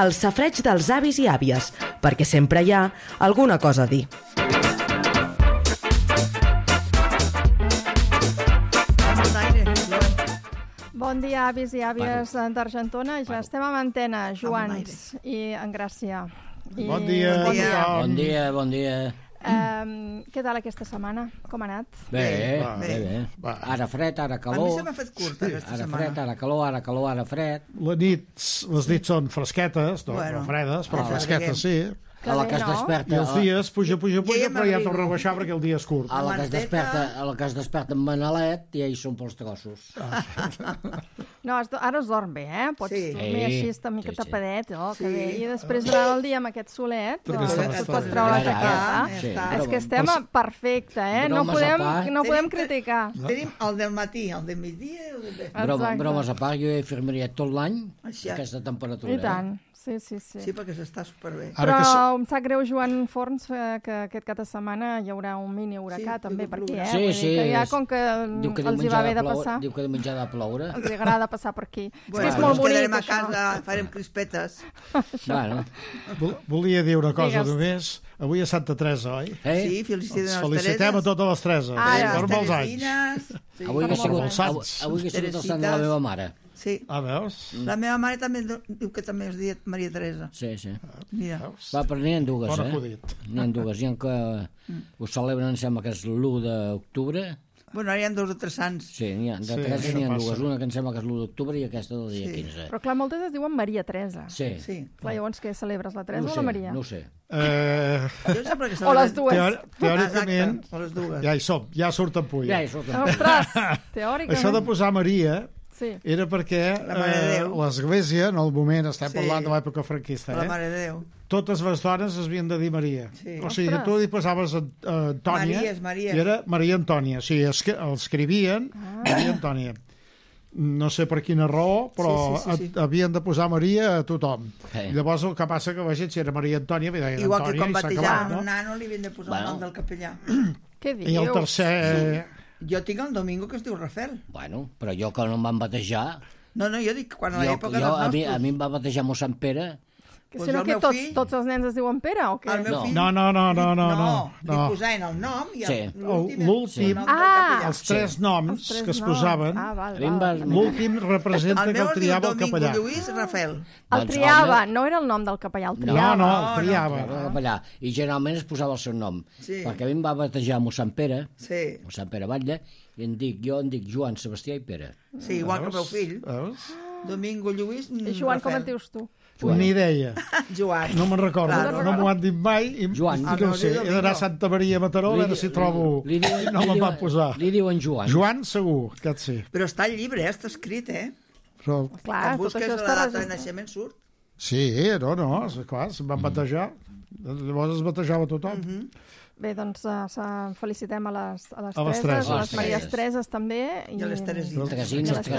el safareig dels avis i àvies, perquè sempre hi ha alguna cosa a dir. Bon dia, avis i àvies d'Argentona. Ja estem amb antena, Joans i en Gràcia. Bon dia. Bon dia, bon dia. Què tal aquesta setmana? Com ha anat? Bé. Ara fred, ara calor. A mi se m'ha fet curta aquesta setmana. Ara fred, ara calor, ara calor, ara fred. Les nits són fresquetes, no fredes, però fresquetes sí. A la que es desperta... I els dies puja, però ja torna a baixar perquè el dia és curt. A la que es desperta amb manalet, i ells són pels trossos. No, ara es dorm bé, Pots dormir així, una mica tapadet, que bé. I després durant el dia amb aquest solet, et pots treure la jaqueta. És que estem perfecte, no podem criticar. Tenim el del matí, el del migdia i el del vespre. Bromes a part, jo he firmaria tot l'any aquesta temperatura. I tant. Sí. Sí, perquè s'està superbé. Però em sap greu, Joan Forns, que aquest cap de setmana hi haurà un mini huracà també per aquí, Sí. Que ja com que els hi va bé de passar. Diu que diumenge ha de ploure. Els agrada passar per aquí. Bueno, és molt bonic, quedarem a casa, farem crispetes. Bueno. Volia dir una cosa només. Avui és Santa Teresa, oi? Sí, felicitem a les felicitem a totes les Tereses. Per molts anys. Avui ha sigut el sant de la meva mare. Sí. Veus? La meva mare també diu que també es diu Maria Teresa. Sí. Mira. Va, però n'hi ha dues, Bon acudit. N'hi ha dues. Hi ha que ho celebren, em sembla que és l'1 d'octubre. Bueno, ara hi ha 2 o 3 sants. Sí, n'hi ha dues. Una que em sembla que és l'1 d'octubre i aquesta del dia 15. Però clar, moltes es diuen Maria Teresa. Sí. Clar, llavors què celebres, la Teresa o la Maria? No ho sé. O les dues. Teòricament, ja hi som, ja surt en punt. Ostres, teòricament. Això de posar Maria era perquè l'Església, en el moment, estem parlant de l'època franquista, la Mare de Déu, totes les dones es havien de dir Maria. O sigui, tu hi posaves Antònia i era Maria Antònia. O sigui, escrivien Maria Antònia. No sé per quina raó, però havien de posar Maria a tothom. Llavors el que passa que la gent, si era Maria Antònia, igual que quan batejaven un nano li havien de posar el nom del capellà. Què dius? I el tercer... Jo tinc el Domingo que es diu Rafael. Bueno, però jo que no em van batejar... No, jo dic, quan a l'època dels nostres... A mi em va batejar mossèn Pere. Que si no que tots els nens es diuen Pere o què? El meu fill... No. Li posaven el nom i l'últim... Els 3 noms que es posaven, l'últim representa que el triava el capellà. Domingo Lluís Rafael. El triava, no era el nom del capellà, el triava. No, el triava. I generalment es posava el seu nom. Perquè a mi em va batejar mossèn Pere Batlle, i jo em dic Joan, Sebastià i Pere. Sí, igual que el meu fill. Domingo Lluís Rafael. I Joan, com et dius tu? Ni idea. Joan. No me'n recordo, no m'ho han dit mai. Joan. No sé, he d'anar a Santa Maria a Mataró, a veure si trobo... No me'n van posar. Li diuen Joan. Joan, segur, aquest sí. Però està al llibre, està escrit, Però... Clar, quan busques la data de naixement surt. Sí, no, clar, se'm van batejar. Llavors es batejava tothom. Bé, doncs felicitem a les Tereses, a les Maries Tereses també. I a les Teresines.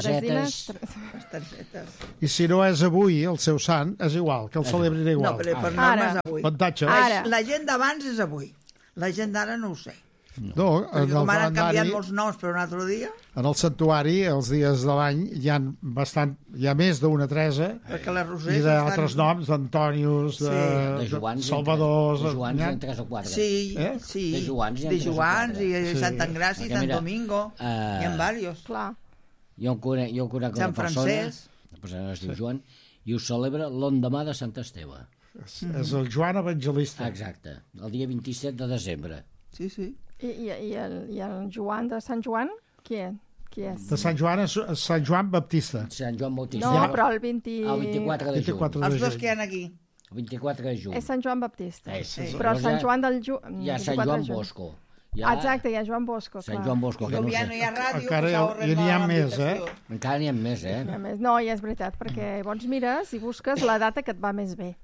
Les Teresetes. I si no és avui el seu sant, és igual, que el celebrin igual. No, però per norma és avui. Avantatges. La gent d'abans és avui. La gent d'ara no ho sé. No, perquè com ara han canviat molts noms per un altre dia. En el santuari, els dies de l'any, hi ha més d'una Teresa i d'altres noms, d'Antònios, de Salvadors... De Joans hi ha 3 o 4. Sí, de Joans i de Sant Engràcia i Sant Domingo. Hi ha diversos. Jo conec una persona es diu Joan, i ho celebra l'endemà de Sant Esteve. És el Joan Evangelista. Exacte, el dia 27 de desembre. Sí. I el Joan de Sant Joan, qui és? De Sant Joan és Sant Joan Baptista. Sant Joan Bautista. No, però el 24 de juny. Els dos que hi ha aquí. El 24 de juny. És Sant Joan Baptista. Però Sant Joan del hi ha Sant Joan Bosco. Exacte, hi ha Joan Bosco. Sant Joan Bosco, que no sé. No hi ha ràdio, encara n'hi ha més, Encara n'hi ha més, No, ja és veritat, perquè llavors mires i busques la data que et va més bé.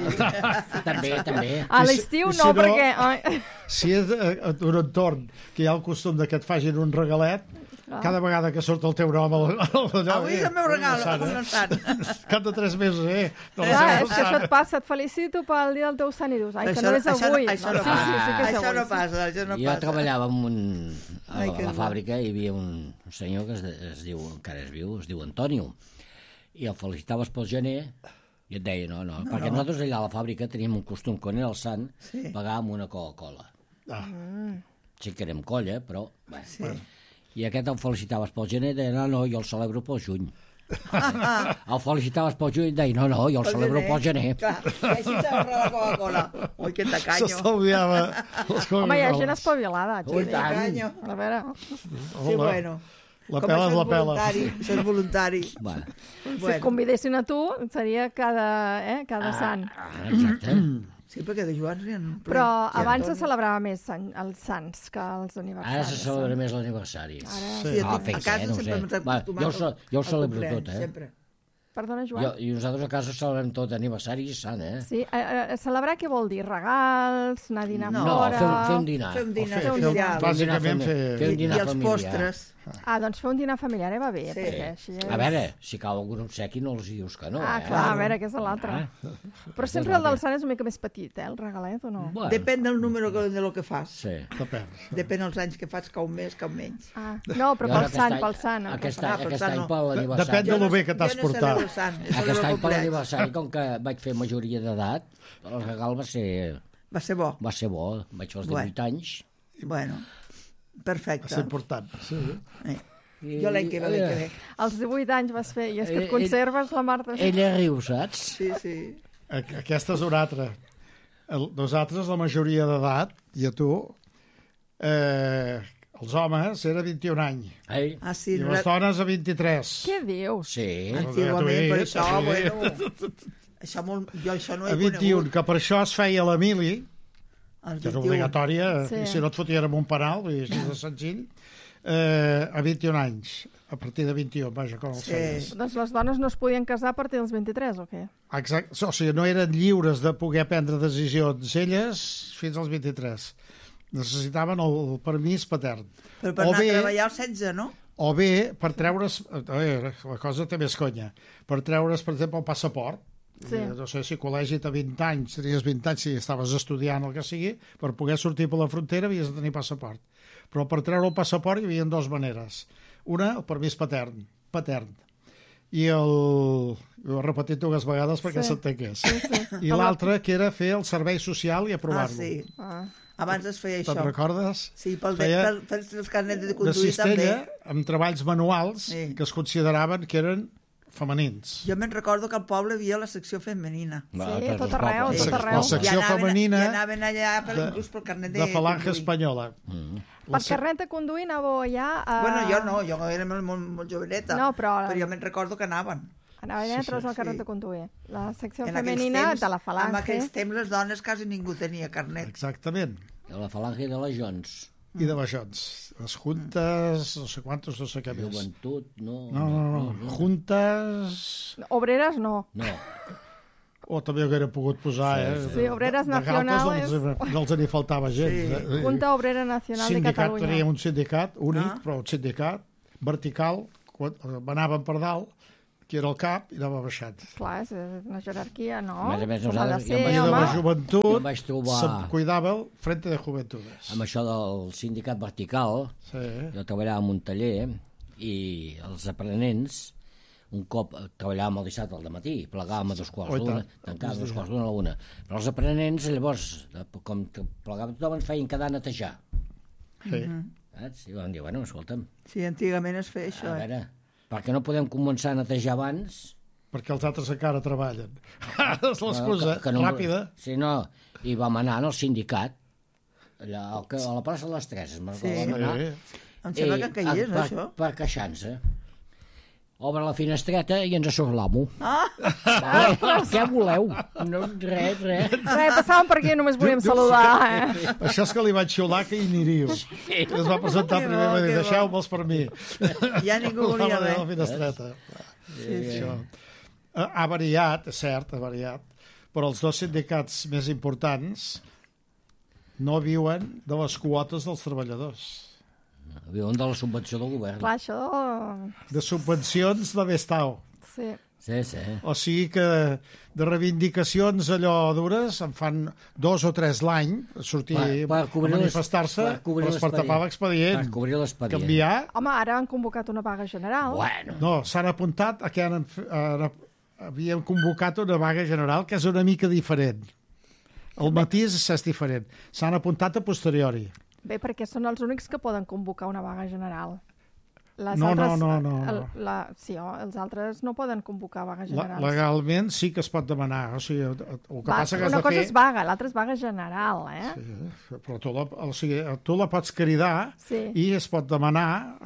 També. A l'estiu no, perquè... Si és un entorn que hi ha el costum que et facin un regalet, cada vegada que surt el teu nom avui és el meu regal cap de 3 mesos és que això et passa, et felicito pel dia del teu sant i dius, ai, que no és avui. Això no passa. Jo treballava a la fàbrica i hi havia un senyor que es diu, encara és viu, es diu Antonio, i el felicitaves pel gener I et deia, no, perquè nosaltres allà a la fàbrica teníem un costum, quan era el sant, pagàvem una Coca-Cola. Sí que érem colla, però... I aquest el felicitaves pel gener, deia, no, jo el celebro pel juny. El felicitaves pel juny, deia, no, jo el celebro pel gener. Clar, i així s'agarra la Coca-Cola. Ui, que tacanyo. S'estalviava les Coca-Coles. Home, hi ha gent espavilada. Ui, tacanyo. A veure... Sí, bueno. La pela és la pela. Això és voluntari. Si et convidessin a tu, seria cada sant. Exacte. Sí, perquè de Joans n'hi ha... Però abans se celebrava més els sants que els aniversaris. Ara se celebra més l'aniversari. Sí, a casa sempre m'he acostumat. Jo el celebro tot, sempre. Perdona, Joan? I nosaltres a casa celebrem tot, aniversari i sant, Sí, celebrar què vol dir? Regals, anar a dinar fora... No, fer un dinar. Fer un dinar familiar. Bàsicament fer... I els postres. Doncs fer un dinar familiar va bé. Sí. A veure, si cau algun obsequi no els dius que no. Clar, a veure, que és l'altre. Però sempre el del sant és una mica més petit, el regalet, o no? Depèn del número de lo que fas. Sí. Depèn dels anys que fas, cau més, cau menys. No, però pel sant. Aquest any per l'aniversari. Depèn de lo bé que t'has portat. Aquest any per l'aniversari, com que vaig fer majoria d'edat, el regal va ser... Va ser bo. Va ser bo, vaig fer els 18 anys. Bueno, perfecte. Va ser important, sí. Jo l'any que ve. Els 18 anys vas fer, i és que et conserves la Marta. Ella riu, saps? Sí. Aquesta és una altra. Nosaltres, la majoria d'edat, i a tu, els homes era 21 anys. Sí, i les dones a 23. Què dius? Sí. Antigament, per això, bueno... Jo això no he conegut. A 21, que per això es feia la mili, que és obligatòria, i si no et fotien amb un penal, així de senzill, a 21 anys. A partir de 21, vaja, com els feies. Doncs les dones no es podien casar a partir dels 23, o què? Exacte, o sigui, no eren lliures de poder prendre decisions elles fins als 23. Necessitaven el permís patern. Però per anar a treballar als 16, no? O bé, per treure's... la cosa té més conya. Per treure's, per exemple, el passaport. No sé si col·legi té 20 anys, tenies 20 anys, si estaves estudiant el que sigui, per poder sortir per la frontera havies de tenir passaport. Però per treure el passaport hi havia dues maneres. Una, el permís patern. I ho he repetit dues vegades perquè s'entengués. I l'altra, que era fer el servei social i aprovar-lo. Abans es feia això. Te'n recordes? Sí, pel els carnets de conduir també. Una cistella amb treballs manuals que es consideraven que eren femenins. Jo me'n recordo que al poble havia la secció femenina. Sí, a tot arreu. La secció femenina i anaven allà inclús pel carnet de falange espanyola. Per carnet de conduir anàveu allà a... Bueno, jo no, jo era molt joveneta, però jo me'n recordo que anaven. Anava allà a treure el carnet de conduir. La secció femenina de la falange. En aquells temps les dones quasi ningú tenia carnet. Exactament. De la falange i de les Jons. I de Bajons. Les juntes, no sé quantos, no sé què més. Joventut, no. No. Juntes... Obreres, no. No. O també ho hauria pogut posar, Sí, Obreres Nacionales. No els n'hi faltava gent. Junta Obrera Nacional de Catalunya. Teníem un sindicat únic, però un sindicat vertical, anaven per dalt, que era el cap, i anava baixant. Clar, és una jerarquia, no? A més, nosaltres... I de la joventut trobar... se'm cuidava el Frente de Juventudes. Amb això del sindicat vertical, jo treballava en un taller i els aprenents, un cop treballàvem el dissabte al matí, plegàvem a 2:15, tancàvem a 2:15 a la 1. Però els aprenents, llavors, com plegàvem tothom, ens feien quedar a netejar. Sí. I vam dir, bueno, escolta'm... Sí, antigament es feia això. A veure... perquè no podem començar a netejar abans... Perquè els altres encara treballen. És l'excusa ràpida. Sí, no, i vam anar al sindicat, allà a la plaça de les Tres, em sembla que hi és, això. Per queixar-se. Obre la finestreta i ens surt l'amo. Què voleu? No, res. Passàvem per aquí i només volíem saludar. Això és que li vaig xiular que hi aniríeu. Es va presentar primer i va dir, deixeu-me'ls per mi. Ja ningú volia res. La finestreta. Ha variat, és cert, ha variat, però els dos sindicats més importants no viuen de les quotes dels treballadors. Viuen de la subvenció del govern. Clar, això... De subvencions de Bestau. Sí. O sigui que de reivindicacions allò dures en fan 2 o 3 l'any sortir a manifestar-se, però es per tapar l'expedient. Per cobrir l'expedient. Canviar... Home, ara han convocat una vaga general. Bueno. No, s'han apuntat a que havíem convocat una vaga general que és una mica diferent. El matí és diferent. S'han apuntat a posteriori. Bé, perquè són els únics que poden convocar una vaga general. No. Sí, els altres no poden convocar vagues generals. Legalment sí que es pot demanar. O sigui, el que passa que una cosa és vaga, l'altra és vaga general, Sí, però tu la pots cridar i es pot demanar,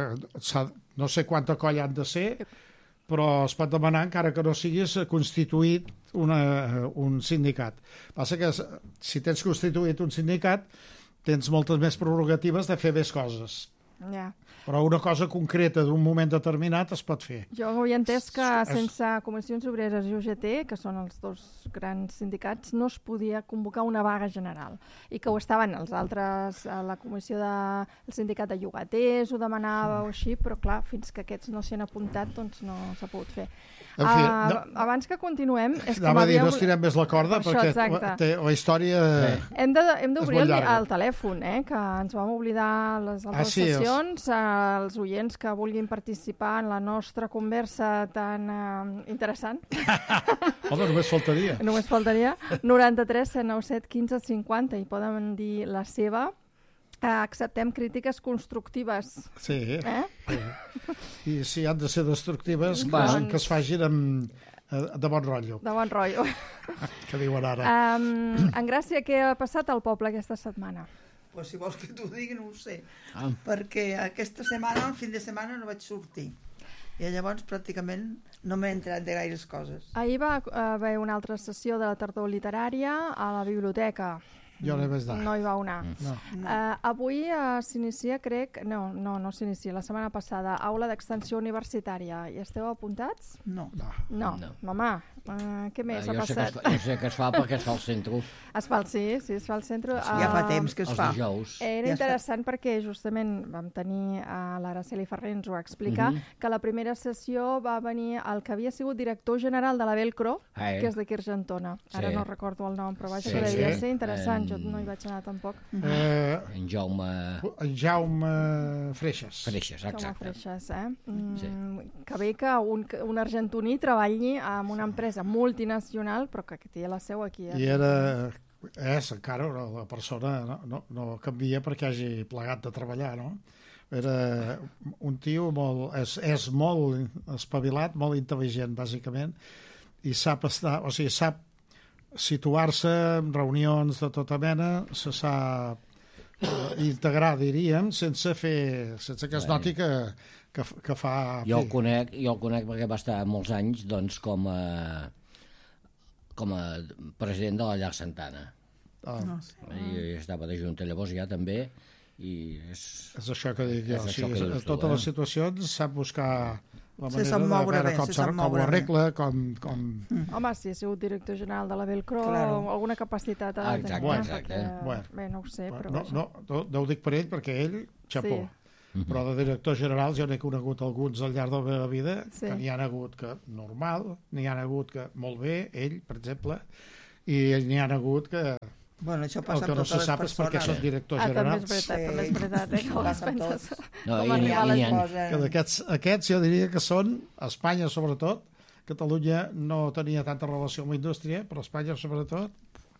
no sé quanta colla han de ser, però es pot demanar encara que no siguis constituït un sindicat. Passa que si tens constituït un sindicat tens moltes més prerrogatives de fer més coses. Ja. Però una cosa concreta d'un moment determinat es pot fer. Jo ho he entès que sense Comissions Obreres i UGT, que són els dos grans sindicats, no es podia convocar una vaga general. I que ho estaven els altres, la comissió del sindicat de llogaters ho demanava o així, però clar, fins que aquests no s'hi han apuntat, doncs no s'ha pogut fer. En fi, abans que continuem... no estirem més la corda perquè la història hem d'obrir el telèfon, que ens vam oblidar les altres sessions. Els oients que vulguin participar en la nostra conversa tan interessant. Home, només faltaria. Només faltaria. 93 197 15 50 i poden dir la seva. Acceptem crítiques constructives. Sí. I si han de ser destructives, que es facin de bon rotllo. De bon rotllo. Que diuen ara. En Gràcia, què ha passat al poble aquesta setmana? Pues si vols que t'ho digui, no ho sé. Perquè aquesta setmana, el fin de setmana, no vaig sortir. I llavors, pràcticament, no m'he enterat de gaires coses. Ahir va haver una altra sessió de la tardor literària a la biblioteca. Jo no hi vaig anar. No hi va anar. No. Avui s'inicia, crec... No s'inicia, la setmana passada, aula d'extensió universitària. I esteu apuntats? No. Mamà, què més ha passat? Jo sé que es fa perquè es fa al centre. Es fa es fa al centre. Ja fa temps que es fa. Els dijous. Era interessant perquè justament vam tenir l'Araceli Ferrer ens ho va explicar, que la primera sessió va venir el que havia sigut director general de la Velcro, que és d'aquí Argentona. Ara no recordo el nom, però vaja, que devia ser interessant. Jo no hi vaig anar tampoc. En Jaume Freixas. Freixas, exacte. Jaume Freixas, Que bé que un argentoní treballi en una empresa multinacional, però que té la seu aquí. I encara la persona no canvia perquè hagi plegat de treballar, no? Era un tio és molt espavilat, molt intel·ligent, bàsicament, i sap situar-se en reunions de tota mena, se sap integrar, diríem, sense que es noti que fa... Jo el conec perquè va estar molts anys doncs, com a president de la Llar Santana. I estava de junta llavors ja també, i és això que dic jo. En totes les situacions sap buscar la manera de veure com ho arregla, Home, si ha sigut director general de la Velcro, alguna capacitat ha de tenir. Exacte. Bé, no ho sé, però... No ho dic per ell, perquè ell, xapó. Però de director general jo n'he conegut alguns al llarg de la meva vida, que n'hi ha hagut que normal, n'hi ha hagut que molt bé, ell, per exemple, i n'hi ha hagut que... Bueno, això passa el que no se sap és perquè són directors generals. També és veritat, que ho penses. Aquests jo diria que són, a Espanya sobretot, Catalunya no tenia tanta relació amb la indústria, però a Espanya sobretot,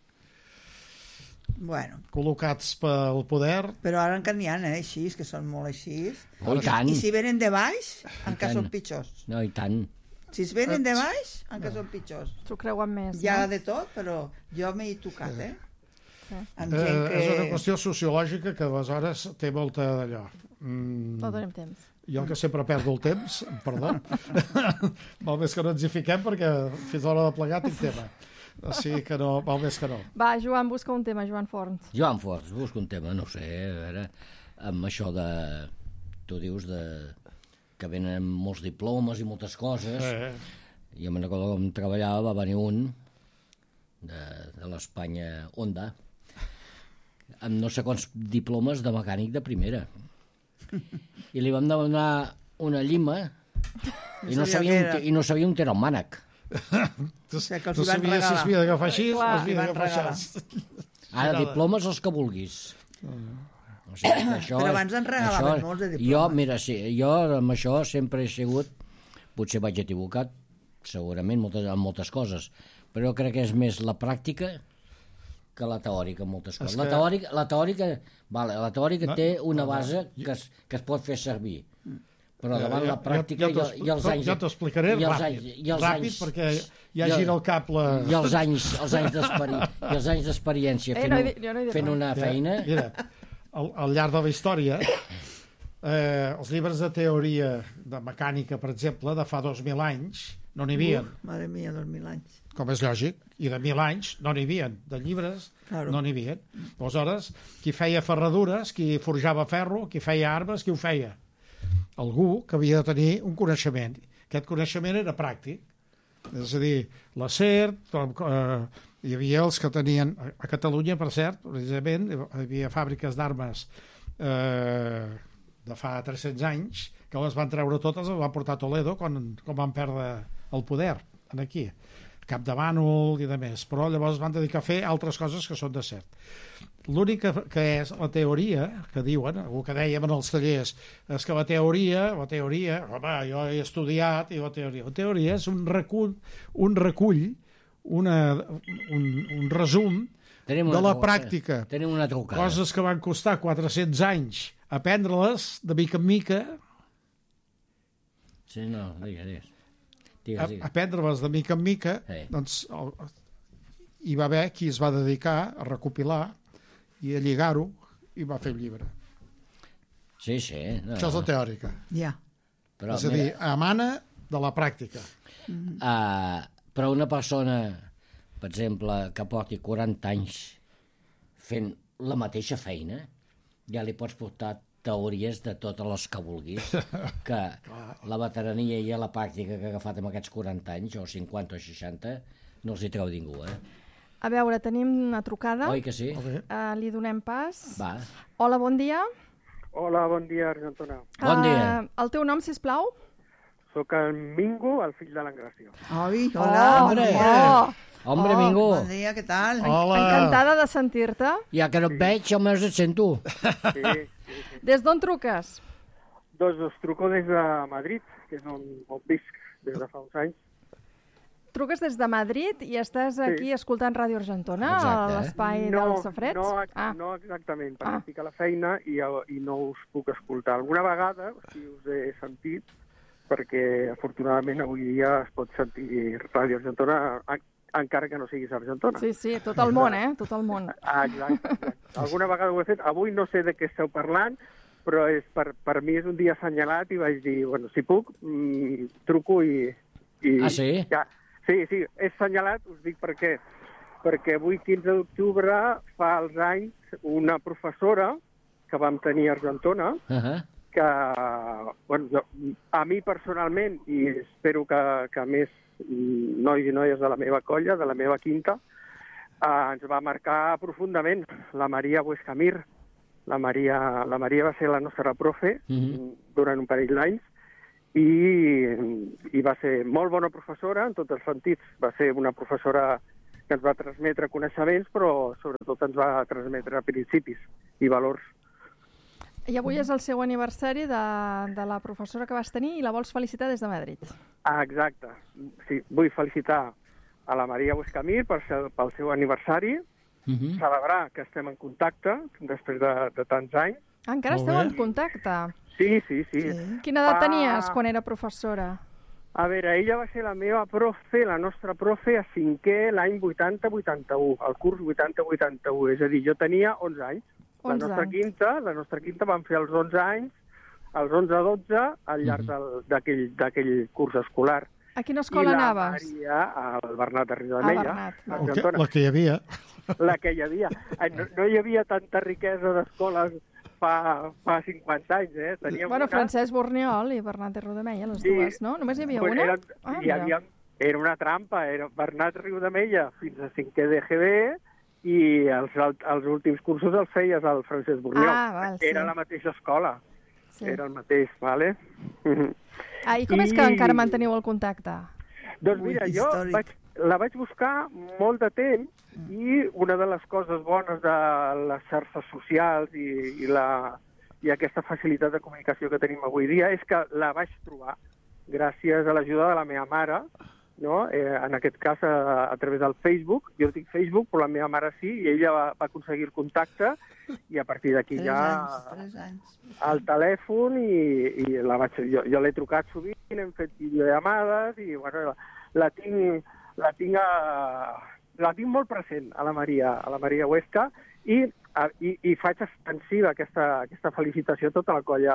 col·locats pel poder. Però ara encara n'hi ha així, que són molt així. I tant. I si venen de baix, encara són pitjors. No, i tant. Si es venen de baix, encara són pitjors. S'ho creuen més. Hi ha de tot, però jo m'he tocat, És una qüestió sociològica que aleshores té molta d'allò. No tenim temps. Jo que sempre perdo el temps, perdó, val més que no ens hi fiquem perquè fins a l'hora de plegar tinc tema. O sigui que no, val més que no. Va, Joan, busca un tema, Joan Forns. Joan Forns, busca un tema, no sé, a veure, amb això de... Tu dius que venen molts diplomes i moltes coses, i me'n recordo com treballava, va venir un de l'Espanya Honda, amb no sé quants diplomes de mecànic de primera. I li vam demanar una llima i no sabia un era el mànec. Tu sabies si es havia d'agafar així o es havia d'agafar així. Ara, diplomes els que vulguis. O sigui, això, però abans en regalaven molts de diplomes. Jo amb això sempre he sigut, potser vaig equivocat, segurament, en moltes coses, però jo crec que és més la pràctica que la teòrica en moltes coses. La teòrica té una base que es pot fer servir, però davant la pràctica i els anys... Jo t'explicaré ràpid, perquè ja gira el cap la... I els anys d'experiència fent una feina... Mira, al llarg de la història, els llibres de teoria de mecànica, per exemple, de fa 2.000 anys, no n'hi havia. Mare mia, 2.000 anys. Com és lògic, i de 1.000 anys no n'hi havia. De llibres no n'hi havia. Aleshores, qui feia ferradures, qui forjava ferro, qui feia armes, qui ho feia? Algú que havia de tenir un coneixement. Aquest coneixement era pràctic. És a dir, l'acer, hi havia els que tenien... A Catalunya, per cert, precisament, hi havia fàbriques d'armes de fa 300 anys que les van treure totes, les van portar a Toledo quan van perdre el poder aquí, Cap de Bànol i de més, però llavors van dedicar a fer altres coses que són de cert. L'únic que és la teoria, que diuen, algú que dèiem en els tallers, és que la teoria, home, jo he estudiat, i la teoria és un recull, un resum de la pràctica. Tenim una trucada. Coses que van costar 400 anys aprendre-les de mica en mica. Sí, no, digues. Aprendre-les de mica en mica, doncs hi va haver qui es va dedicar a recopilar i a lligar-ho i va fer un llibre. Sí. Això és la teòrica. Ja. És a dir, emana de la pràctica. Però una persona, per exemple, que porti 40 anys fent la mateixa feina, ja li pots portar teories de totes les que vulguis, que la veterania i la pràctica que ha agafat amb aquests 40 anys, o 50 o 60, no els hi treu ningú, A veure, tenim una trucada. Oi que sí? Li donem pas. Va. Hola, bon dia. Hola, bon dia, Argentona. Bon dia. El teu nom, sisplau? Soc el Mingo, el fill de l'Engràcia. Ai, hola. Hombre, Mingo. Bon dia, què tal? Hola. Encantada de sentir-te. Ja que no et veig, almenys et sento. Sí. Des d'on truques? Doncs us truco des de Madrid, que és on visc des de fa uns anys. Truques des de Madrid i estàs aquí escoltant Ràdio Argentona, a l'espai dels Sofrets? No exactament, perquè estic a la feina i no us puc escoltar. Alguna vegada us he sentit, perquè afortunadament avui dia es pot sentir Ràdio Argentona encara que no siguis Argentona. Sí, tot el món, tot el món. Exacte. Alguna vegada ho he fet. Avui no sé de què esteu parlant, però per mi és un dia assenyalat i vaig dir, bueno, si puc, truco i... Ah, sí? Ja. Sí, és assenyalat, us dic per què. Perquè avui, 15 d'octubre, fa els anys, una professora que vam tenir a Argentona, que, bueno, a mi personalment, i espero que més nois i noies de la meva colla, de la meva quinta, ens va marcar profundament, la Maria Buescamir. La Maria va ser la nostra profe durant un parell d'anys i va ser molt bona professora en tots els sentits. Va ser una professora que ens va transmetre coneixements, però sobretot ens va transmetre principis i valors. I avui és el seu aniversari de la professora que vas tenir i la vols felicitar des de Madrid. Exacte. Sí, vull felicitar a la Maria Buescamir pel seu aniversari, celebrar que estem en contacte després de tants anys. Encara esteu en contacte? Sí. Quina edat tenies quan era professora? A veure, ella va ser la meva profe, la nostra profe, a 5è l'any 80-81, el curs 80-81. És a dir, jo tenia 11 anys. La nostra quinta van fer els 11 anys, els 11-12, al llarg d'aquell curs escolar. A quina escola anaves? I la Maria, al Bernat de Riudemeia. La que hi havia. La que hi havia. No hi havia tanta riquesa d'escoles fa 50 anys, Bueno, Francesc Borniol i Bernat de Riudemeia, les dues, no? Només hi havia una? Era una trampa, era Bernat Riudemeia fins a 5è d'EGB i els últims cursos els feies al Francesc Borniol. Era la mateixa escola, era el mateix, vale? I com és que encara manteniu el contacte? Doncs mira, jo la vaig buscar molt de temps i una de les coses bones de les xarxes socials i aquesta facilitat de comunicació que tenim avui dia és que la vaig trobar gràcies a l'ajuda de la meva mare, no? En aquest cas a través del Facebook. Jo tinc Facebook, però la meva mare sí, i ella va aconseguir el contacte, i a partir d'aquí ja 3 anys. al telèfon, i jo l'he trucat sovint, hem fet videollamades, i bueno, la tinc molt present a la Maria Huesca, i faig extensiva aquesta felicitació a tota la colla.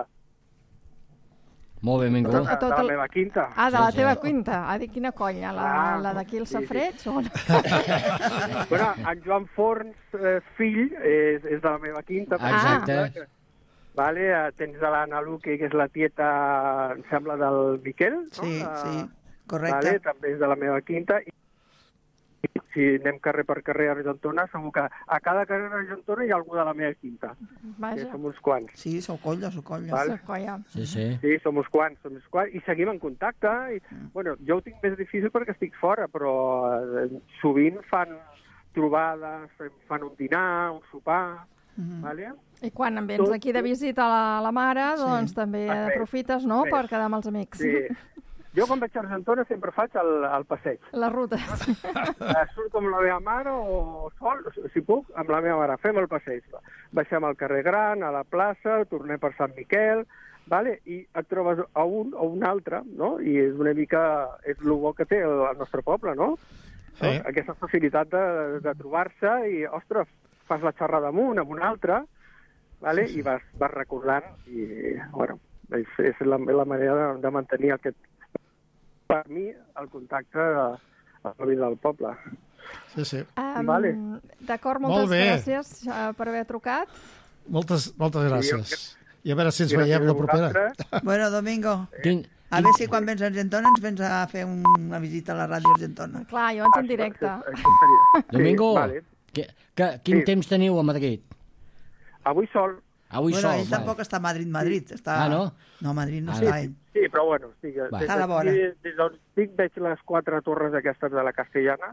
Molt benvingut. De la meva quinta. Ah, de la teva quinta. Ha dit quina conya? La d'aquí el Safreig? Sí. Bueno, en Joan Forns, fill, és de la meva quinta. Exacte. Vale, tens de l'Anna Luque, que és la tieta, em sembla, del Miquel. No? Sí, correcte. Vale, també és de la meva quinta. I si anem carrer per carrer a Argentona, segur que a cada carrer a Argentona hi ha algú de la meva quinta. Vaja. Que som uns quants. Sí, sou colla. Vale. Sí, som uns quants. I seguim en contacte. Bueno, jo ho tinc més difícil perquè estic fora, però sovint fan trobades, fan un dinar, un sopar. Vale? I quan em vens aquí de visita a la mare, doncs també aprofites, no?, per quedar amb els amics. Sí. Jo quan vaig a Argentona sempre faig el passeig. Les rutes. Surt amb la meva mare o sol, si puc, amb la meva mare. Fem el passeig. Baixem al carrer Gran, a la plaça, tornem per Sant Miquel, vale? I et trobes a un altre, no? I és una mica... És el bo que té el nostre poble, no? Sí. Aquesta facilitat de trobar-se i, ostres, fas la xerrada amb un altre, vale? I vas recordant i, bueno, és la manera de mantenir aquest... Per mi, el contacte a la vida del poble. Sí. Vale. D'acord, moltes gràcies per haver trucat. Moltes gràcies. I a veure si ens veiem la propera. Bueno, Domingo, a veure si quan vens a Argentona ens vens a fer una visita a la ràdio Argentona. Clar, llavors en directe. Domingo, quin temps teniu a Madrid? Avui sol. Ell tampoc està a Madrid. No? No, a Madrid no està ell. Sí, però bueno, a la vora. Des d'on estic veig les 4 torres aquestes de la Castellana.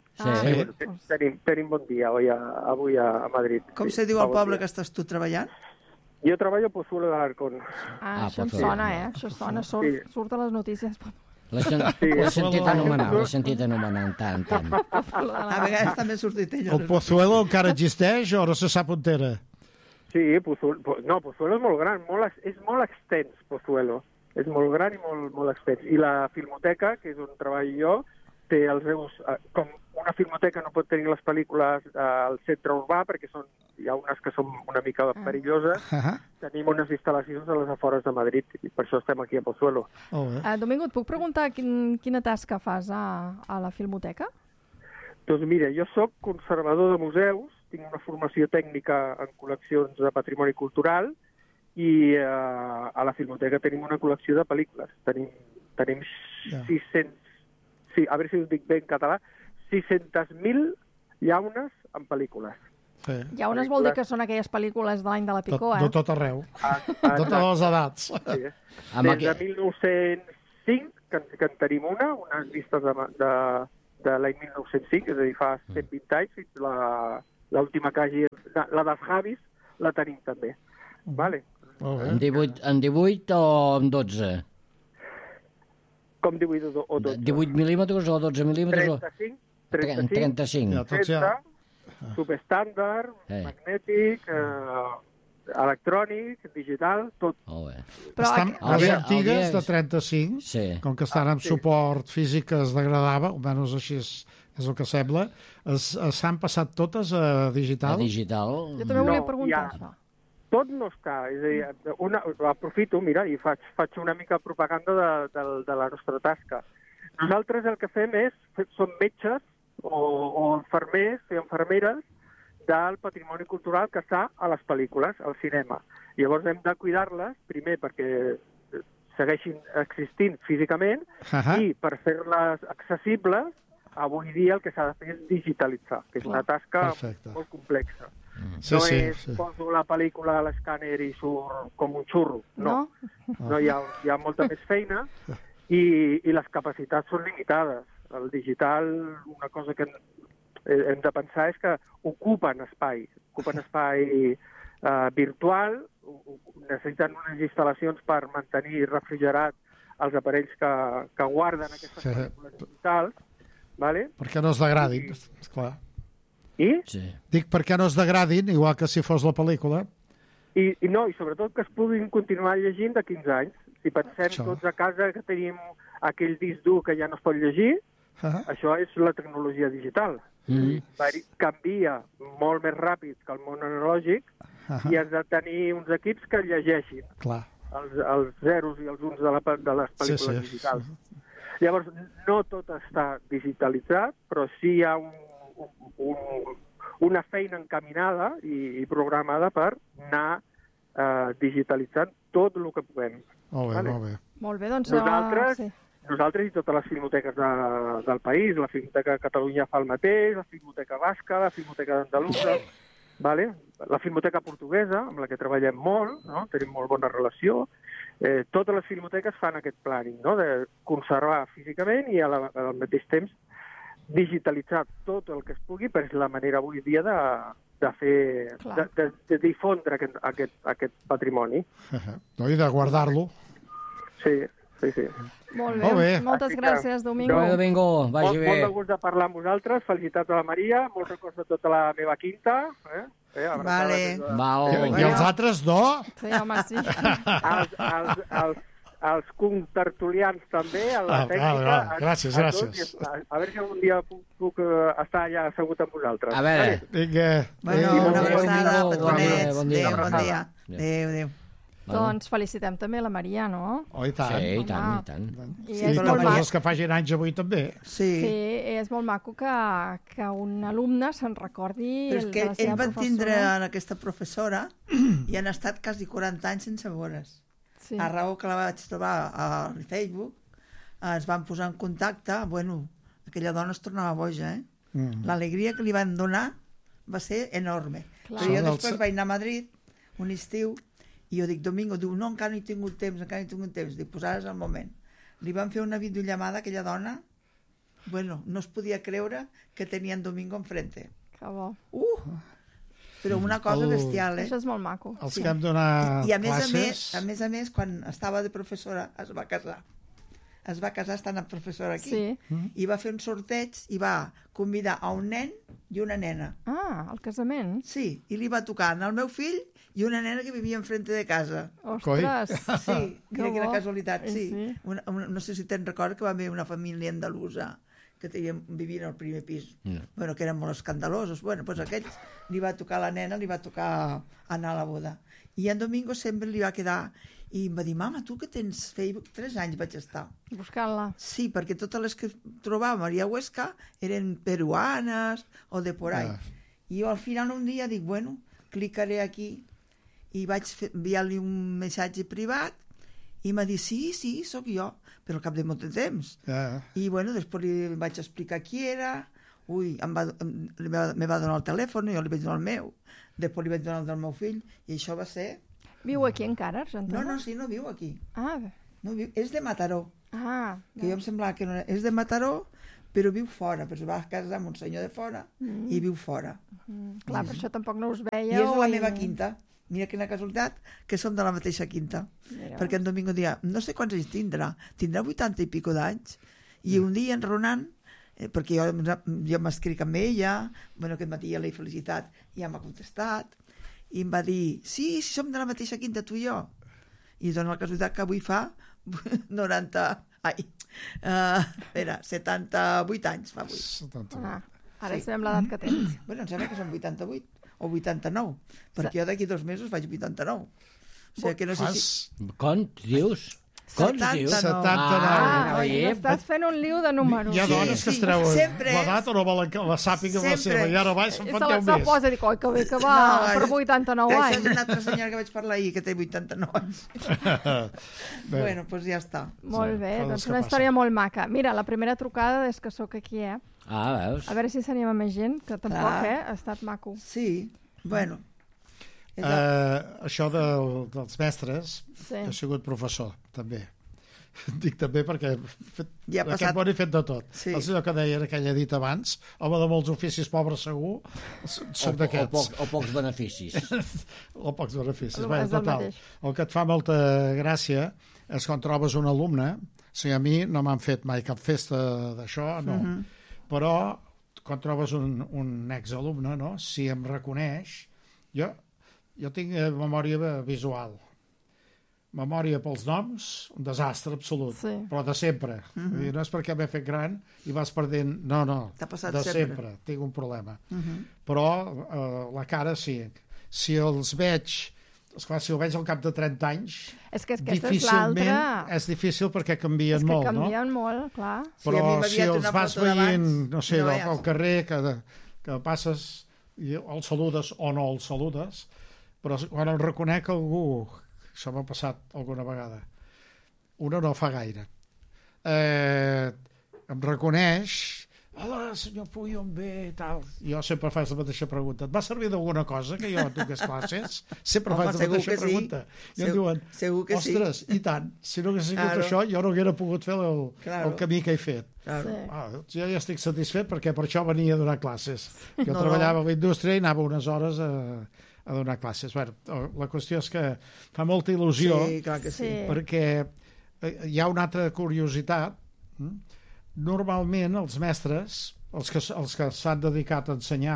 Tenim bon dia avui a Madrid. Com se diu el poble que estàs tu treballant? Jo treballo a Pozuelo de l'Arcón. Això em sona, Això sona, surt a les notícies. L'he sentit anomenar tant. A vegades també ha sortit ell. El Pozuelo encara existeix o no se sap on era? Sí, Pozuelo és molt gran, és molt extens, Pozuelo. És molt gran i molt extens. I la Filmoteca, que és on treballo jo, té els seus... Com una filmoteca no pot tenir les pel·lícules al centre urbà, perquè hi ha unes que són una mica perilloses, tenim unes instal·lacions a les afores de Madrid, i per això estem aquí a Pozuelo. Domingo, et puc preguntar quina tasca fas a la Filmoteca? Doncs mira, jo sóc conservador de museus, tinc una formació tècnica en col·leccions de patrimoni cultural, i a la Filmoteca tenim una col·lecció de pel·lícules. Tenim 600... Sí, a veure si ho dic bé en català. 600.000 llaunes en pel·lícules. Sí. Llaunes vol dir que són aquelles pel·lícules de l'any de la Picó, De tot arreu. De totes les edats. Sí. Des de 1905, que en tenim unes vistes de l'any 1905, és a dir, fa 120 anys, fins l'última que hagi... La dels Javis la tenim també. Vale. En 18 o en 12? Com 18 o 12? 18 mil·límetres o 12 mil·límetres? 35. 30, subestàndard, magnètic, electrònic, digital, tot. Estan les antigues de 35, com que estan amb suport físic que es degradava, almenys així és el que sembla, s'han passat totes a digital? A digital. Jo també volia preguntar això. Tot no està, és a dir, aprofito, mira, i faig una mica propaganda de la nostra tasca. Nosaltres el que fem som metges o infermers i infermeres del patrimoni cultural que està a les pel·lícules, al cinema. Llavors hem de cuidar-les, primer perquè segueixin existint físicament i per fer-les accessibles, avui dia el que s'ha de fer és digitalitzar, que és una tasca molt complexa. Poso la pel·lícula a l'escàner i surt com un xurro. No, hi ha molta més feina i les capacitats són limitades. El digital, una cosa que hem de pensar és que ocupen espai virtual, necessiten unes instal·lacions per mantenir refrigerat els aparells que guarden aquestes pel·lícules digitals, vale? Perquè no es degradin, esclar. I? Sí. Dic perquè no es degradin, igual que si fos la pel·lícula. I sobretot que es puguin continuar llegint de 15 anys. Si pensem tots a casa que tenim aquell disc dur que ja no es pot llegir, això és la tecnologia digital. Canvia molt més ràpid que el món analògic i has de tenir uns equips que llegeixin els zeros i els uns de les pel·lícules digitals. Llavors, no tot està digitalitzat, però sí hi ha una feina encaminada i programada per anar digitalitzant tot el que puguem. Molt bé, molt bé. Molt bé, doncs... Nosaltres i totes les filmoteques del país, la Filmoteca de Catalunya fa el mateix, la Filmoteca Basca, la Filmoteca d'Andalusa, la Filmoteca Portuguesa, amb la que treballem molt, no? Tenim molt bona relació. Totes les filmoteques fan aquest planning, no? De conservar físicament i al mateix temps digitalitzar tot el que es pugui, però és la manera avui dia de difondre aquest patrimoni. I de guardar-lo. Sí. Molt bé. Moltes gràcies, Domingo. Domingo, vagi bé. Molt de gust de parlar amb vosaltres. Felicitats a la Maria. Molts records de tota la meva quinta. Vale. I els altres no? Sí, home, sí. Els contertulians també, a la tècnica. Gràcies. A veure si algun dia puc estar allà assegut amb vosaltres. A veure. Vinga. Una abraçada, petonets. Bon dia. Adéu. Doncs felicitem també la Maria, no? Oh, i tant. Sí, i tant. I tots els que facin anys avui també. Sí, és molt maco que un alumne se'n recordi de la seva professora. Però és que ell va tindre aquesta professora i han estat quasi 40 anys sense veure's. A raó que la vaig trobar a Facebook, es van posar en contacte, aquella dona es tornava boja, L'alegria que li van donar va ser enorme. Però jo després vaig anar a Madrid un estiu i jo dic, Domingo, diu, no, encara no he tingut temps, dic, pues ara és el moment. Li van fer una videollamada a aquella dona, no es podia creure que tenia en Domingo enfrente. Que bo. Però una cosa bestial, Això és molt maco. Els que hem donat classes... I a més, quan estava de professora, es va casar. Es va casar estant professora aquí. I va fer un sorteig i va convidar a un nen i una nena. El casament? Sí, i li va tocar al meu fill i una nena que vivia enfrente de casa. Ostres! Sí, mira quina casualitat, sí. No sé si te'n recordes que va haver una família andalusa que vivien al primer pis, que eren molt escandalosos. Doncs aquells li va tocar a la nena, li va tocar anar a la boda. I en Domingo sempre li va quedar i em va dir, mama, tu que tens Facebook, 3 anys vaig estar. Buscant-la. Sí, perquè totes les que trobava Maria Huesca eren peruanes o de por ahí. I jo al final un dia dic, clicaré aquí i vaig enviar-li un missatge privat i m'ha dit, sí, sóc jo, però al cap de molt de temps. I després li vaig explicar qui era, me va donar el telèfon, jo li vaig donar el meu, després li vaig donar el del meu fill, i això va ser... Viu aquí encara, Argentona? No, no viu aquí. No viu, és de Mataró. Que jo em semblava que no era... És de Mataró, però viu fora, però es va casar amb un senyor de fora i viu fora. Clar, per això tampoc no us veia. I és de la meva quinta. Mira quina casualitat, que som de la mateixa quinta. Perquè en Domingo dia, no sé quants anys tindrà 80 i pico d'anys, i un dia enronant, perquè jo m'escric amb ella, aquest matí ja l'he felicitat, i ja m'ha contestat, i em va dir, sí, som de la mateixa quinta, tu i jo. I dona la casualitat que avui fa 78 anys fa avui. Ara sabem l'edat que tens. Em sembla que són 88 o 89, perquè jo d'aquí 2 mesos faig 89. O sigui que no sé si... Com dius? 79. Estàs fent un liu de números. Hi ha dones que es treuen la data o no volen que la sàpiguen la seva, i ara se'n fan 10 més. Se posa i dic, oi, que bé que va, per 89 anys. Això és una altra senyora que vaig parlar ahir, que té 89 anys. Doncs ja està. Molt bé, doncs una història molt maca. Mira, la primera trucada des que sóc aquí, veus? A veure si s'anima més gent, que tampoc, ha estat maco. Sí, bueno. Això dels mestres, he sigut professor, també. Dic també perquè aquest món he fet de tot. És allò que deia aquella dit abans, home de molts oficis, pobre segur, soc d'aquests. O pocs beneficis. O pocs beneficis. Total, el que et fa molta gràcia és quan trobes un alumne, a mi no m'han fet mai cap festa d'això, no. Però, quan trobes un exalumne, no? Si em reconeix... Jo tinc memòria visual. Memòria pels noms, un desastre absolut, però de sempre. No és perquè m'he fet gran i vas perdent... No, de sempre. Tinc un problema. Però la cara sí. Si els veig... Esclar, si el veig al cap de 30 anys, difícilment és difícil perquè canvien molt, no? És que canvien molt, clar. Però si els vas veient, no sé, al carrer, que passes i el saludes o no el saludes, però quan el reconec algú... Això m'ha passat alguna vegada. Una no fa gaire. Em reconeix... Hola, senyor Puy, on ve? Tal. Jo sempre faig la mateixa pregunta. Et va servir d'alguna cosa que jo toqués classes? Sempre faig la mateixa pregunta. I em diuen, ostres, i tant. Si no hagués sigut això, jo no hauria pogut fer el camí que he fet. Jo ja estic satisfet perquè per això venia a donar classes. Jo treballava a la indústria i anava unes hores a donar classes. Bueno, la qüestió és que fa molta il·lusió perquè hi ha una altra curiositat. Normalment els mestres, els que s'han dedicat a ensenyar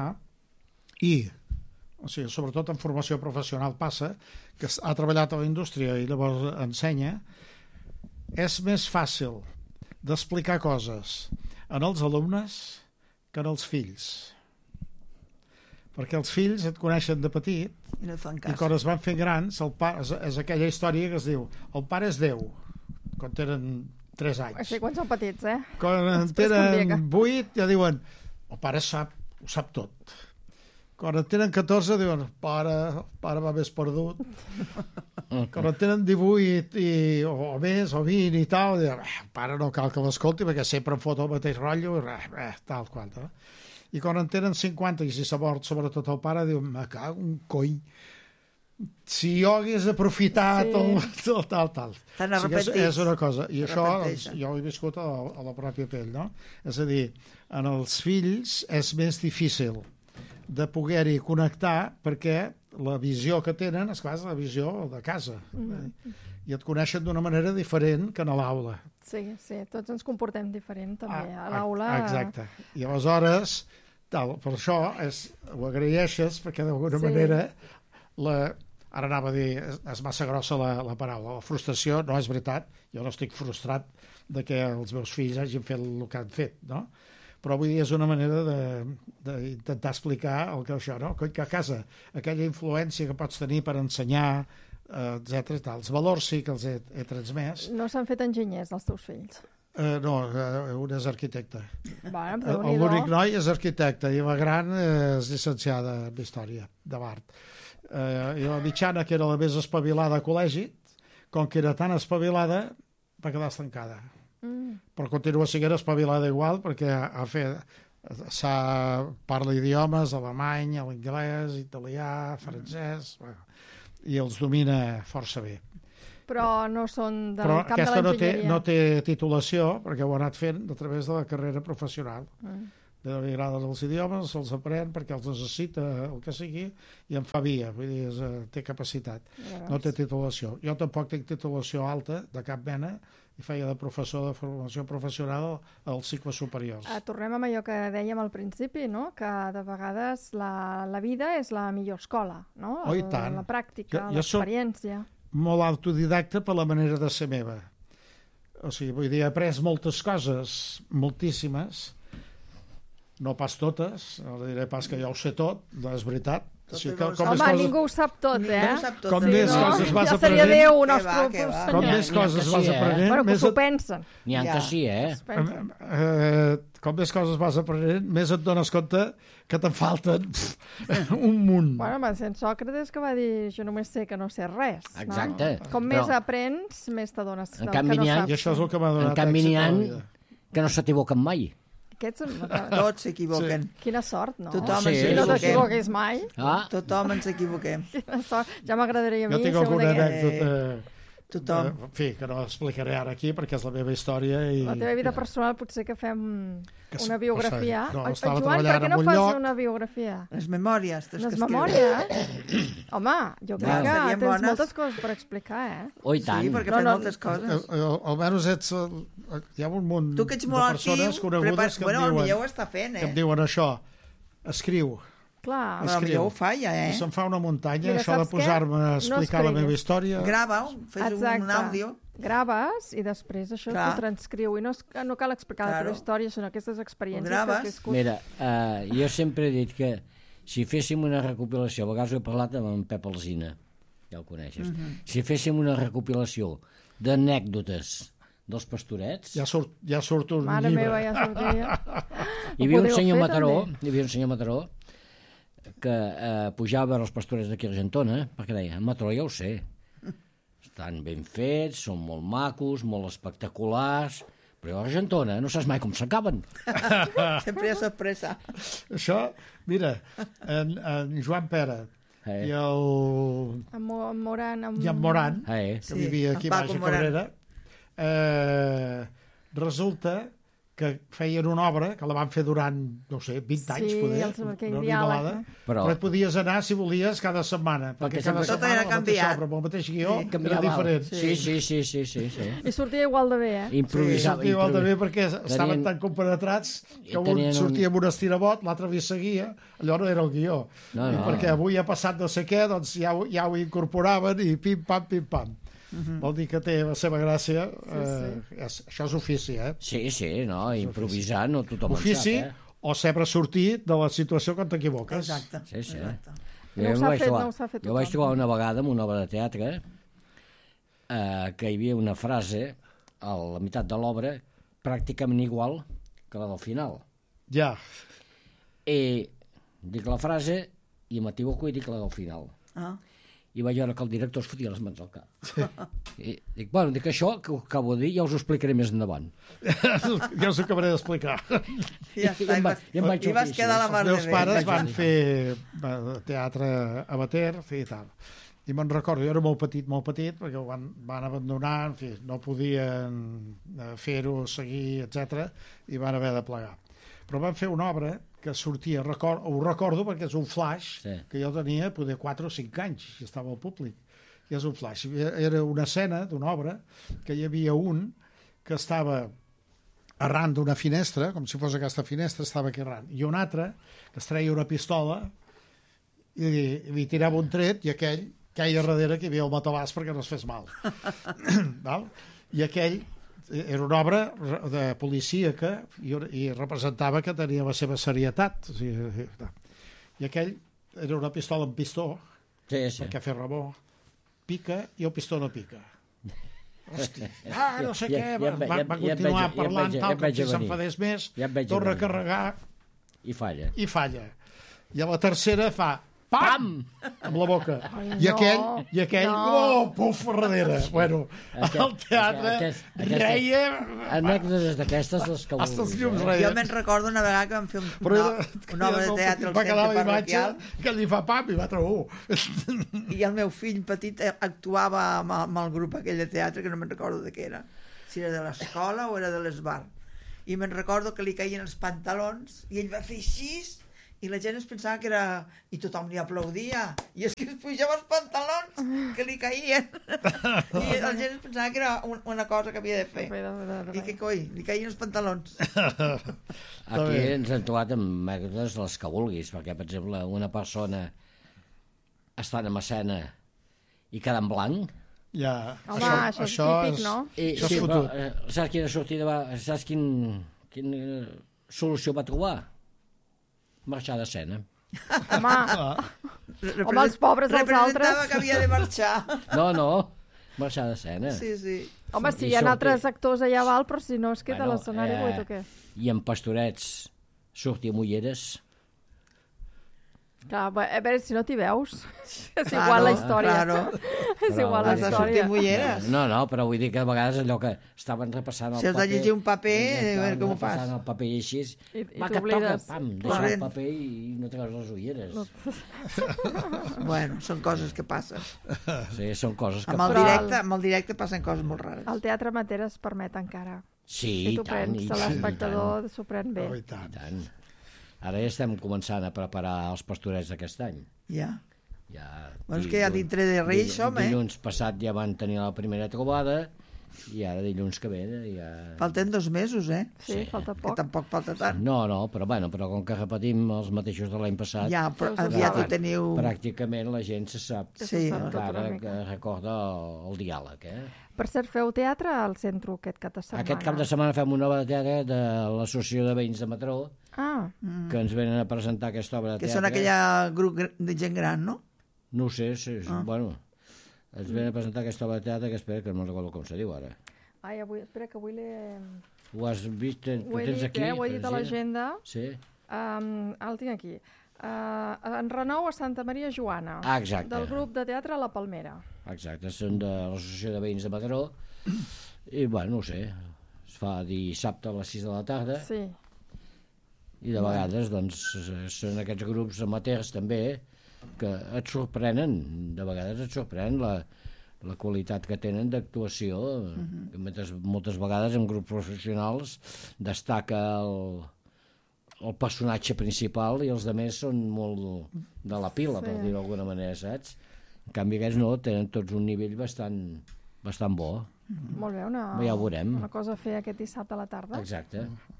o sigui, sobretot en formació professional passa, que ha treballat a la indústria i llavors ensenya, és més fàcil d'explicar coses en els alumnes que en els fills. Perquè els fills et coneixen de petit i quan es van fent grans és aquella història que es diu el pare és Déu, quan tenen 3 anys. Així quan són petits, Quan en tenen 8 ja diuen el pare ho sap tot. Quan en tenen 14 diuen pare va més perdut. Quan en tenen 18 o més o 20 i tal diuen pare no cal que l'escolti perquè sempre em fot el mateix rotllo tal qual, no? I quan en tenen 50 i si s'ha mort sobretot el pare diuen me cago un cony, si jo hagués aprofitat tal. És una cosa, i això jo ho he viscut a la pròpia pell, no? És a dir, en els fills és més difícil de poder-hi connectar perquè la visió que tenen és la visió de casa i et coneixen d'una manera diferent que a l'aula. Sí, tots ens comportem diferent també a l'aula. Exacte, i aleshores per això ho agraeixes perquè d'alguna manera ara anava a dir, és massa grossa la paraula, la frustració no és veritat, jo no estic frustrat de que els meus fills hagin fet el que han fet, no? Però vull dir, és una manera d'intentar explicar el que això, no? Que a casa aquella influència que pots tenir per ensenyar, etc. Els valors sí que els he transmès. No s'han fet enginyers els teus fills? No, un és arquitecte. L'únic noi és arquitecte i la gran és llicenciada en història de l'art. I la mitjana, que era la més espavilada a col·legi, com que era tan espavilada, va quedar estancada. Però continua sent espavilada igual perquè parla idiomes, alemany, l'anglès, italià, francès, i els domina força bé. Però no són del camp de l'enginyeria. Però aquesta no té titulació perquè ho ha anat fent a través de la carrera professional. Li agraden els idiomes, els aprèn perquè els necessita el que sigui i en fa via, vull dir, té capacitat. No té titulació. Jo tampoc tinc titulació alta de cap mena i feia de professor de formació professional als cicles superiors. Tornem amb allò que dèiem al principi, no? Que de vegades la vida és la millor escola, no? Oh, i tant. La pràctica, l'experiència. Molt autodidacta per la manera de ser meva. O sigui, vull dir, he après moltes coses, moltíssimes, no pas totes, no diré pas que ja ho sé tot, no és veritat. Home, ningú ho sap tot, Com més coses vas aprenent... Ja seria Déu, un nostre Com més coses vas aprenent... Bueno, que s'ho pensen. N'hi ha que sí, Com més coses vas aprenent, més et dones compte que te'n falten un munt. Bueno, sent Sòcrates que va dir jo només sé que no sé res. Exacte. Com més aprens, més t'adones del que no saps. I això és el que m'ha donat èxit. En canvi n'hi ha que no s'equivoquen mai. Tots s'equivoquen. Quina sort, no? Tothom ens no t'equivoquis mai. Tothom ens equivoquem. Quina sort. Ja m'agradaria a mi. Jo tinc alguna anècdota tothom. En fi, que no explicaré ara aquí perquè és la meva història. La teva vida personal potser que fem una biografia. No, Joan, per què no fas una biografia? Les memòries. Les memòries? Home, jo crec que tens moltes coses per explicar, Oh, i tant. Sí, perquè fas moltes coses. Almenys hi ha un munt de persones conegudes que em diuen això. Escriu. Clar. Jo ho fa ja, I se'm fa una muntanya, això de posar-me a explicar la meva història. Grava, fes un àudio. Graves i després això t'ho transcriu. I no cal explicar la teva història, sinó aquestes experiències que has viscut. Mira, jo sempre he dit que si féssim una recopilació, a vegades ho he parlat amb en Pep Alsina, ja el coneixes, si féssim una recopilació d'anècdotes dels pastorets... Ja surt un Mare llibre. Meva, ja sortia. Hi havia un senyor Mataró que pujava a veure els pastorets d'aquí a Argentona, perquè deia, Mataró ja ho sé, estan ben fets, són molt macos, molt espectaculars, però a Argentona no saps mai com s'acaben. Sempre hi ha sorpresa. Això, mira, en Joan Pere i el... En Moran, que vivia aquí baix a Cabrera, resulta que feien una obra que la van fer durant, no sé, 20 anys, poder, una animalada, però et podies anar, si volies, cada setmana, perquè cada setmana la mateixa obra, amb el mateix guió, era diferent. Sí. I sortia igual de bé, Improvisava. Sortia igual de bé perquè estaven tan compenetrats que un sortia amb un estirabot, l'altre li seguia, allò no era el guió. Perquè avui ha passat no sé què, doncs ja ho incorporaven i pim-pam. Vol dir que té la seva gràcia. Això és ofici, Sí, improvisar no tothom en sap. Ofici o sempre sortir de la situació quan t'equivoques. Exacte. Sí. No s'ha fet Jo vaig trobar una vegada en una obra de teatre que hi havia una frase a la meitat de l'obra pràcticament igual que la del final. Ja. I dic la frase i m'equivoco i dic la del final. I vaig veure que el director es fotia les mans al cap. I dic això que ho acabo de dir ja us ho explicaré més endavant. Ja us ho acabaré d'explicar. I vas quedar la mar de bé. Els meus pares van fer teatre amateur i tal. I me'n recordo, jo era molt petit, perquè ho van abandonar, en fi, no podien fer-ho, seguir, etc. I van haver de plegar. Però van fer una obra que sortia, ho recordo perquè és un flash que jo tenia poder 4 o 5 anys i estava al públic, i és un flash, era una escena d'una obra que hi havia un que estava arran d'una finestra, com si fos aquesta finestra, estava aquí arran, i un altre que es treia una pistola i li tirava un tret i aquell queia darrere que hi havia el matabàs perquè no es fes mal. I aquell era una obra de policíaca i representava que tenia la seva serietat. I aquell era una pistola amb pistó, perquè fer remor, pica i el pistó no pica. Hòstia, no sé què, va continuar parlant tal, com si s'enfadés més, torna a carregar i falla. I a la tercera fa pam! Amb la boca. I aquell, puf, a darrere. Bueno, al teatre reia... Anècdotes d'aquestes, les que vulguis. Jo me'n recordo una vegada que vam fer una obra de teatre al centre parroquial. Que li fa pam i va trobar. I el meu fill petit actuava amb el grup aquell de teatre, que no me'n recordo de què era. Si era de l'escola o era de l'esbar. I me'n recordo que li caien els pantalons i ell va fer així i la gent es pensava que era... I tothom li aplaudia. I és que es pujava els pantalons que li caien. I la gent es pensava que era una cosa que havia de fer. I què coi, li caien els pantalons. Aquí ens hem trobat amb anècdotes les que vulguis, perquè, per exemple, una persona estant en escena i quedar en blanc... Ja. Home, això és típic, no? Això és fotut. Saps quina sortida va... Saps quina solució va trobar? Marxar d'escena. Home, els pobres dels altres... Representava que havia de marxar. No, marxar d'escena. Sí. Home, si hi ha altres actors allà val, però si no es queda a l'escenari buit o què? I en Pastorets sortir amb ulleres. Clar, a veure si no t'hi veus. És igual la història. És igual la història. No, però vull dir que a vegades allò que estaven repassant el paper... Si has de llegir un paper, a veure com ho fas. Repassant el paper i així, va que toca, pam, deixa el paper i no treus les ulleres. Bueno, són coses que passen. Sí, són coses que... Amb el directe passen coses molt rares. El teatre amateur es permet encara. Sí, i tant. L'espectador s'ho pren bé. I tant. Ara ja estem començant a preparar els pastorets d'aquest any. Ja. Bueno, és que ja dintre de Reis som, Dilluns passat ja van tenir la primera trobada i ara dilluns que ve ja... Falten 2 mesos, Sí, falta poc. Que tampoc falta tant. No, però com que repetim els mateixos de l'any passat... Ja, però ja t'ho teniu... Pràcticament la gent se sap encara que recorda el diàleg, Per cert, feu teatre al centre aquest cap de setmana? Aquest cap de setmana fem una obra de teatre de l'Associació de Veïns de Mataró, que ens venen a presentar aquesta obra de teatre. Que són aquella grup de gent gran, no? No ho sé, bueno, ens venen a presentar aquesta obra de teatre que espera que no recordo com se diu ara. Ai, espera, que avui l'he... Ho has vist? Ho tens aquí? Ho he dit a l'agenda. Sí. El tinc aquí. En renou a Santa Maria Joana. Exacte. Del grup de teatre La Palmera. Exacte, són de l'Associació de Veïns de Mataró i, bueno, no ho sé, es fa dissabte a les 6 de la tarda. Sí. I de vegades, doncs, són aquests grups amateurs també que et sorprenen, de vegades et sorprèn la qualitat que tenen d'actuació. Moltes vegades en grups professionals destaca el personatge principal i els altres són molt de la pila, per dir-ho d'alguna manera, saps? En canvi, aquests no, tenen tots un nivell bastant bo. Molt bé, ja ho veurem. Una cosa a fer aquest dissabte a la tarda. Exacte.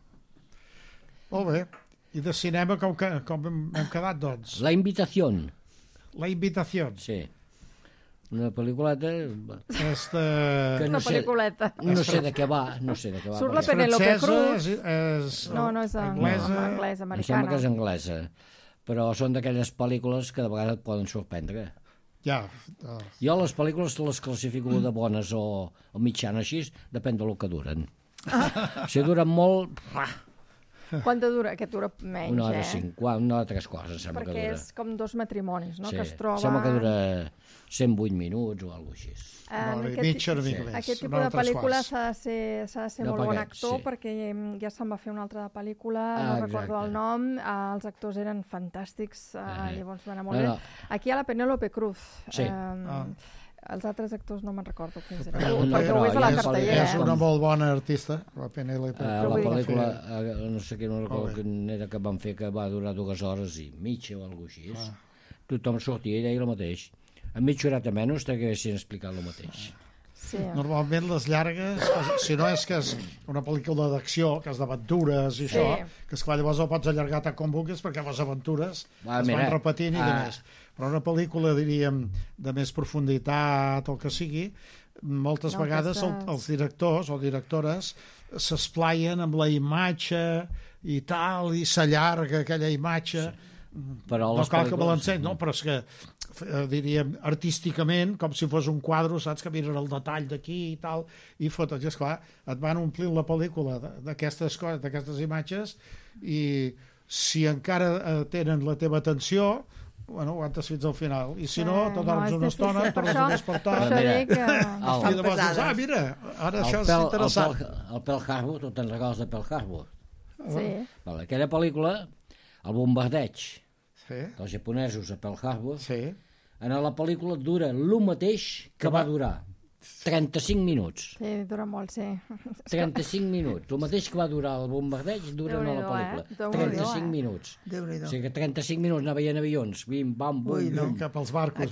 Molt bé. I de cinema com hem quedat, doncs? La Invitación. La Invitación. Sí. Una pel·lículeta... Una pel·lículeta. No sé de què va. Surt la Penélope Cruz. No, és anglesa. Americana. Em sembla que és anglesa. Però són d'aquelles pel·lícules que de vegades et poden sorprendre. Ja. Jo les pel·lícules les classifico de bones o mitjanes així, depèn del que duren. Si duren molt... Quant dura? Aquest dura menys, Una hora 3 quarts, em sembla que dura. Perquè és com 2 matrimonis, no?, que es troben... Sembla que dura 108 minuts o alguna cosa així. Aquest tipus de pel·lícula s'ha de ser molt bon actor, perquè ja se'n va fer una altra de pel·lícula, no recordo el nom, els actors eren fantàstics, llavors va anar molt bé. Aquí hi ha la Penélope Cruz. Sí. Els altres actors no me'n recordo quins eren, perquè ho és a la cartellera. És una molt bona artista, la Penélope Cruz. La pel·lícula, no sé què, no recordo quin era que van fer, que va durar 2 hores i mitja o alguna cosa així. Tothom sortia i deia el mateix. A mitja horeta menys que haguessin explicat el mateix. Sí. Normalment les llargues, si no és que és una pel·lícula d'acció, que és d'aventures i això, que esclar, llavors ho pots allargar tant com vulguis perquè les aventures es van repetint i de més. Però una pel·lícula, diríem, de més profunditat o el que sigui, moltes vegades els directors o directores s'esplaien amb la imatge i tal, i s'allarga aquella imatge. No cal que me l'enseny, no, però és que diríem, artísticament, com si fos un quadre, saps, que miren el detall d'aquí i tal, i fotos, i esclar, et van omplint la pel·lícula d'aquestes coses, d'aquestes imatges, i si encara tenen la teva atenció, bueno, aguantes fins al final, i si no, te dorms una estona, tornes a despertar, i llavors dius, mira, ara això és interessant. El Pearl Harbor, tu te'n recordes de Pearl Harbor? Sí. Aquella pel·lícula, el bombardeig dels japonesos a Pearl Harbor, en la pel·lícula dura el mateix que va durar 35 minuts. Sí, dura molt, sí. 35 minuts. El mateix que va durar el bombardeig dura a la pel·lícula. 35 minuts. Déu-n'hi-do. O sigui que 35 minuts anaven avions, bim, bam, bum, cap als barcos.